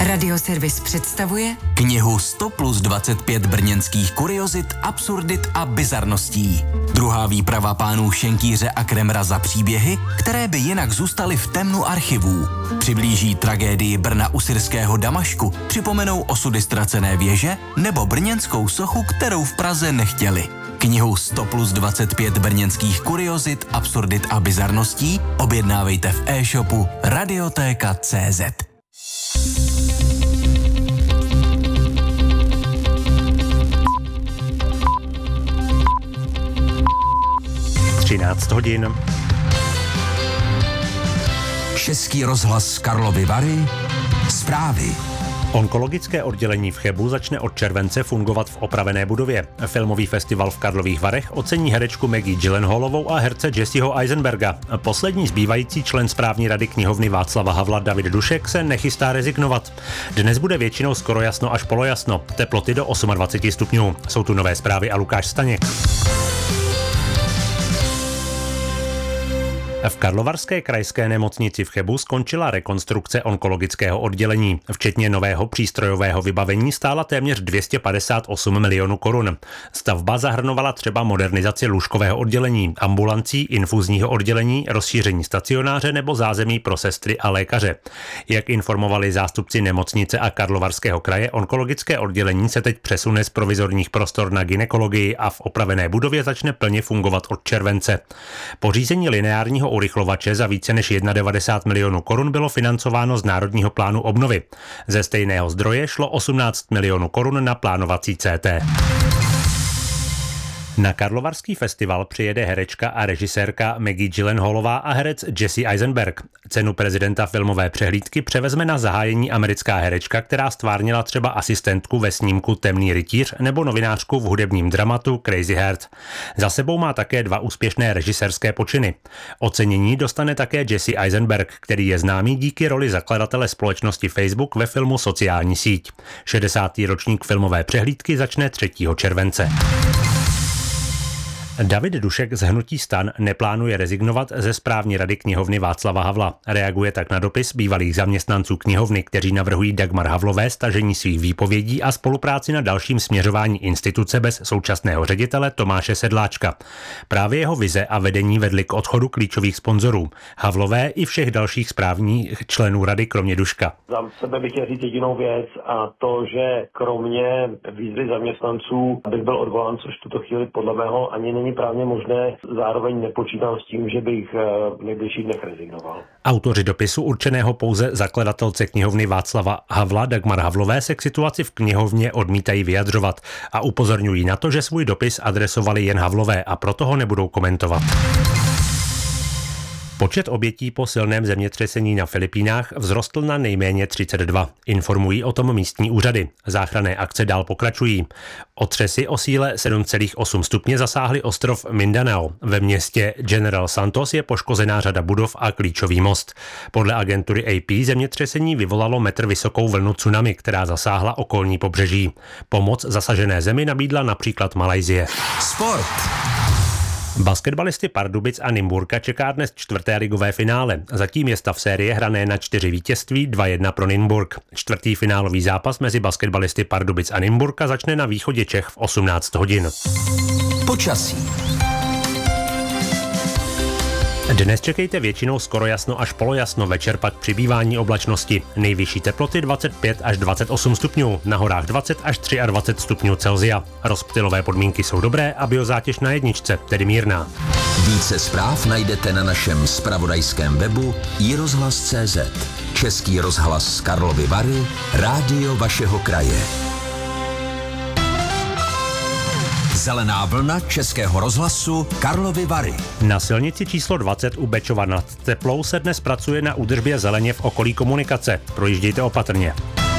Radioservis představuje knihu 100 plus 25 brněnských kuriozit, absurdit a bizarností. Druhá výprava pánů Šenkýře a Kremra za příběhy, které by jinak zůstaly v temnu archivů. Přiblíží tragédii Brna u syrského Damašku, připomenou osudy ztracené věže nebo brněnskou sochu, kterou v Praze nechtěli. Knihu 100 plus 25 brněnských kuriozit, absurdit a bizarností objednávejte v e-shopu Radiotéka.cz. hodin. Český rozhlas Karlovy Vary. Zprávy. Onkologické oddělení v Chebu začne od července fungovat v opravené budově. Filmový festival v Karlových Varech ocení herečku Maggie Gyllenhaalovou a herce Jesseho Eisenberga. Poslední zbývající člen správní rady knihovny Václava Havla David Dušek se nechystá rezignovat. Dnes bude většinou skoro jasno až polojasno, teploty do 28 stupňů. Jsou tu nové zprávy a Lukáš Staněk. V Karlovarské krajské nemocnici v Chebu skončila rekonstrukce onkologického oddělení. Včetně nového přístrojového vybavení stála téměř 258 milionů korun. Stavba zahrnovala třeba modernizaci lůžkového oddělení, ambulancí, infuzního oddělení, rozšíření stacionáře nebo zázemí pro sestry a lékaře. Jak informovali zástupci nemocnice a Karlovarského kraje, onkologické oddělení se teď přesune z provizorních prostor na gynekologii a v opravené budově začne plně fungovat od července. Pořízení lineárního urychlovače za více než 91 milionů korun bylo financováno z Národního plánu obnovy. Ze stejného zdroje šlo 18 milionů korun na plánovací CT. Na Karlovarský festival přijede herečka a režisérka Maggie Gyllenhaalová a herec Jesse Eisenberg. Cenu prezidenta filmové přehlídky převezme na zahájení americká herečka, která stvárnila třeba asistentku ve snímku Temný rytíř nebo novinářku v hudebním dramatu Crazy Heart. Za sebou má také 2 úspěšné režisérské počiny. Ocenění dostane také Jesse Eisenberg, který je známý díky roli zakladatele společnosti Facebook ve filmu Sociální síť. 60. ročník filmové přehlídky začne 3. července. David Dušek z hnutí STAN neplánuje rezignovat ze správní rady knihovny Václava Havla. Reaguje tak na dopis bývalých zaměstnanců knihovny, kteří navrhují Dagmar Havlové stažení svých výpovědí a spolupráci na dalším směřování instituce bez současného ředitele Tomáše Sedláčka. Právě jeho vize a vedení vedly k odchodu klíčových sponzorů. Havlové i všech dalších správních členů rady kromě Duška. Za sebe bych chtěl říct jedinou věc a to, že kromě výzvy zaměstnanců bych byl odvolán, což v tuto chvíli podle mého ani není právně možné, zároveň nepočítám s tím, že bych v nejbližších dnech rezignoval. Autoři dopisu určeného pouze zakladatelce knihovny Václava Havla Dagmar Havlové se k situaci v knihovně odmítají vyjadřovat a upozorňují na to, že svůj dopis adresovali jen Havlové a proto ho nebudou komentovat. Počet obětí po silném zemětřesení na Filipínách vzrostl na nejméně 32. Informují o tom místní úřady. Záchranné akce dál pokračují. Otřesy o síle 7,8 stupně zasáhly ostrov Mindanao. Ve městě General Santos je poškozená řada budov a klíčový most. Podle agentury AP zemětřesení vyvolalo metr vysokou vlnu tsunami, která zasáhla okolní pobřeží. Pomoc zasažené zemi nabídla například Malajsie. Sport. Basketbalisty Pardubic a Nymburka čeká dnes 4. ligové finále. Zatím je stav série hrané na 4 vítězství, 2-1 pro Nymburk. 4. finálový zápas mezi basketbalisty Pardubic a Nymburka začne na východě Čech v 18 hodin. Počasí. Dnes čekejte většinou skoro jasno až polojasno, večer pak přibývání oblačnosti. Nejvyšší teploty 25 až 28 stupňů, na horách 20 až 23 stupňů Celsia. Rozptylové podmínky jsou dobré a biozátěž na jedničce, tedy mírná. Více zpráv najdete na našem zpravodajském webu iRozhlas.cz. Český rozhlas Karlovy Vary, rádio vašeho kraje. Zelená vlna Českého rozhlasu Karlovy Vary. Na silnici číslo 20 u Bečova nad Teplou se dnes pracuje na údržbě zeleně v okolí komunikace. Projíždějte opatrně.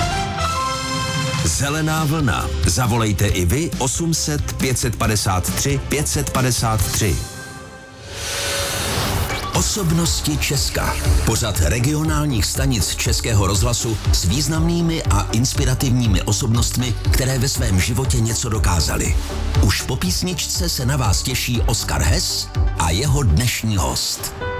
Zelená vlna. Zavolejte i vy 800 553 553. Osobnosti Česka. Pořad regionálních stanic Českého rozhlasu s významnými a inspirativními osobnostmi, které ve svém životě něco dokázali. Už po písničce se na vás těší Oskar Hess a jeho dnešní host.